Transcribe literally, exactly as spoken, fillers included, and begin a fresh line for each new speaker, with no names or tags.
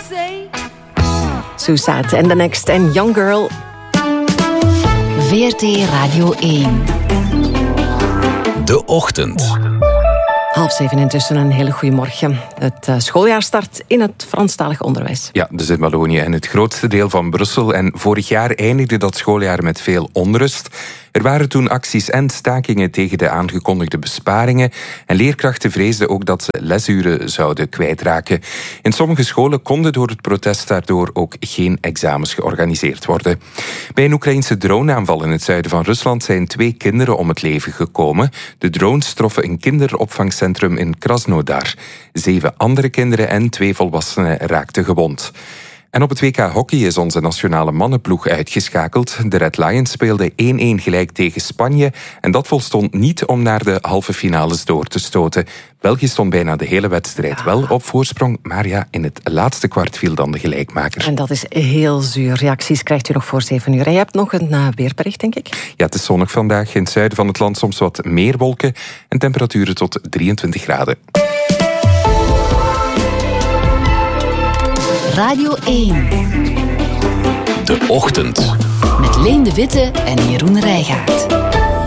Suicide and the Next en Young Girl.
V R T Radio één.
De Ochtend.
Half zeven intussen, een hele goede morgen. Het uh, schooljaar start in het Franstalig onderwijs.
Ja, dus in Wallonië en het grootste deel van Brussel. En vorig jaar eindigde dat schooljaar met veel onrust. Er waren toen acties en stakingen tegen de aangekondigde besparingen. En leerkrachten vreesden ook dat ze lesuren zouden kwijtraken. In sommige scholen konden door het protest daardoor ook geen examens georganiseerd worden. Bij een Oekraïnse droneaanval in het zuiden van Rusland zijn twee kinderen om het leven gekomen. De drones troffen een kinderopvangcentrum in Krasnodar. Zeven andere kinderen en twee volwassenen raakten gewond. En op het W K Hockey is onze nationale mannenploeg uitgeschakeld. De Red Lions speelden één-één gelijk tegen Spanje. En dat volstond niet om naar de halve finales door te stoten. België stond bijna de hele wedstrijd wel op voorsprong. Maar ja, in het laatste kwart viel dan de gelijkmaker.
En dat is heel zuur. Reacties krijgt u nog voor zeven uur. En je hebt nog een uh, weerbericht, denk ik?
Ja, het is zonnig vandaag. In het zuiden van het land soms wat meer wolken. En temperaturen tot drieëntwintig graden.
Radio één.
De Ochtend.
Met Leen de Witte en Jeroen Rijgaard.